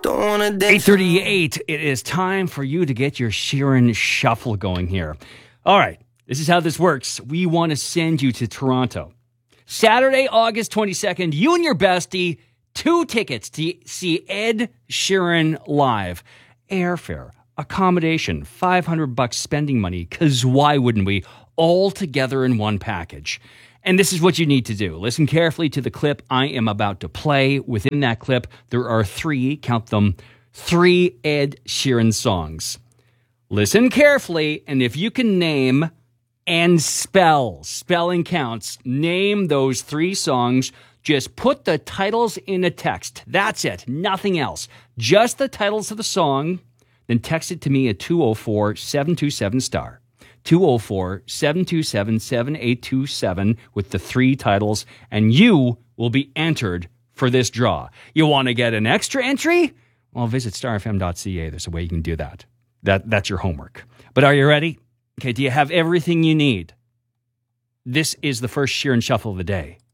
Don't wanna dance. 8:38. It is time for you to get your Sheeran Shuffle going here. All right, this is how this works. We want to send you to Toronto. Saturday, August 22nd, you and your bestie, 2 tickets to see Ed Sheeran live. Airfare, accommodation, $500 spending money, because why wouldn't we? All together in one package. And this is what you need to do. Listen carefully to the clip I am about to play. Within that clip, there are 3, count them, 3 Ed Sheeran songs. Listen carefully, and if you can name and spell, spelling counts, name those 3 songs. Just put the titles in a text. That's it. Nothing else. Just the titles of the song. Then text it to me at 204-727-STAR. 204-727-7827 with the 3 titles, and you will be entered for this draw. You want to get an extra entry? Well, visit starfm.ca. There's a way you can do that. That's your homework. But are you ready? Okay, do you have everything you need? This is the first Sheeran Shuffle of the day.